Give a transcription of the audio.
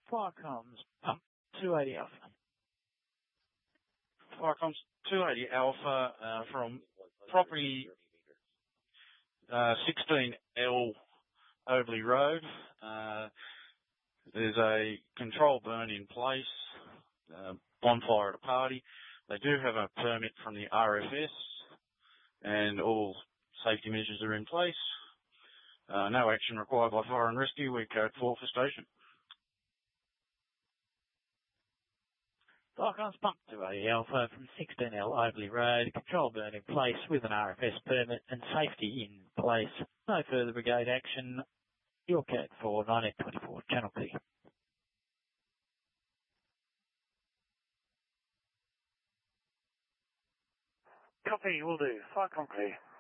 Fire comms, pump 280 Alpha. Fire comms 280 Alpha from property 16L Overley Road. There's a control burn in place, bonfire at a party. They do have a permit from the RFS and all safety measures are in place. No action required by fire and rescue. We're code 4 for station. Fire comms pump 280 Alpha from 16L Overley Road. Control burn in place with an RFS permit and safety in place. No further brigade action. Your code 4, 1924, Channel P. Copy, will do. Fire comm clear.